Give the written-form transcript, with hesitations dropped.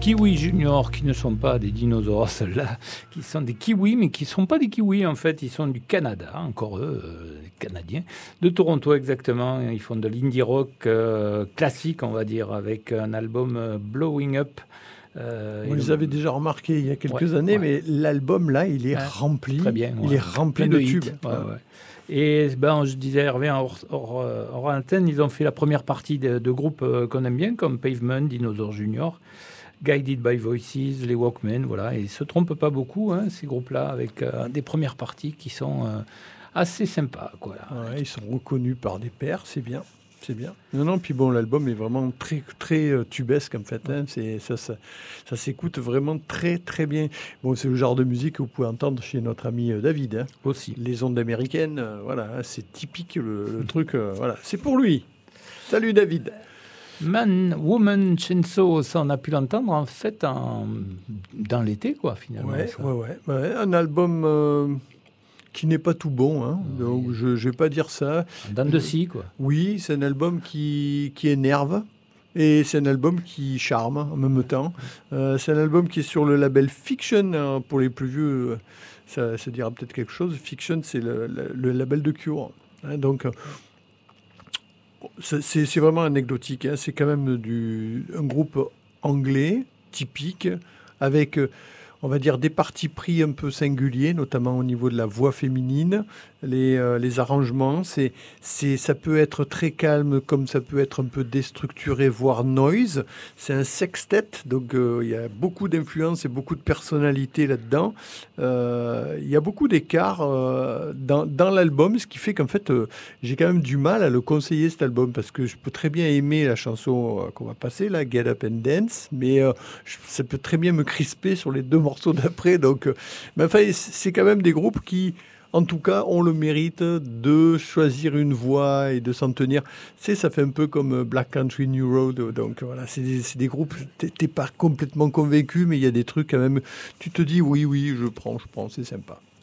Kiwi Junior, qui ne sont pas des dinosaures, ceux-là, qui sont des kiwis, mais qui ne sont pas des kiwis, en fait. Ils sont du Canada, encore eux, les Canadiens, de Toronto exactement. Ils font de l'indie rock classique, on va dire, avec un album Blowing Up. On les avait déjà remarqués il y a quelques années, mais l'album, là, il est rempli. Très bien. Il est rempli de tubes. Et je disais, Hervé, hors antenne, ils ont fait la première partie de groupes qu'on aime bien, comme Pavement, Dinosaur Junior, Guided by Voices, les Walkmen, voilà. Et ils ne se trompent pas beaucoup, ces groupes-là, avec des premières parties qui sont assez sympas, quoi. Ils sont reconnus par des pairs, c'est bien. C'est bien. Non, puis bon, l'album est vraiment très, très tubesque, en fait. Ça s'écoute vraiment très, très bien. Bon, c'est le genre de musique que vous pouvez entendre chez notre ami David. Aussi. Les ondes américaines, c'est typique, le truc, voilà. C'est pour lui. Salut, David. Man, Woman, Chainsaw, ça, on a pu l'entendre, en fait, dans l'été, quoi, finalement. Ouais. Un album... qui n'est pas tout bon, donc je ne vais pas dire ça. Dans de scie, quoi. Oui, c'est un album qui énerve, et c'est un album qui charme en même temps. C'est un album qui est sur le label Fiction, pour les plus vieux, ça dira peut-être quelque chose. Fiction, c'est le label de Cure. Donc, c'est vraiment anecdotique. C'est quand même un groupe anglais, typique, avec... on va dire des partis pris un peu singuliers, notamment au niveau de la voix féminine, les arrangements. Ça peut être très calme, comme ça peut être un peu déstructuré, voire noise. C'est un sextet, donc il y a beaucoup d'influence et beaucoup de personnalité là-dedans. Il y a beaucoup d'écart dans l'album, ce qui fait qu'en fait, j'ai quand même du mal à le conseiller, cet album, parce que je peux très bien aimer la chanson qu'on va passer, là, Get Up and Dance, mais ça peut très bien me crisper sur les deux morceaux d'après. Donc, c'est quand même des groupes qui, en tout cas, ont le mérite de choisir une voie et de s'en tenir. Ça fait un peu comme Black Country New Road. Donc voilà, c'est des groupes, t'es pas complètement convaincu, mais il y a des trucs quand même, tu te dis oui, je prends, c'est sympa.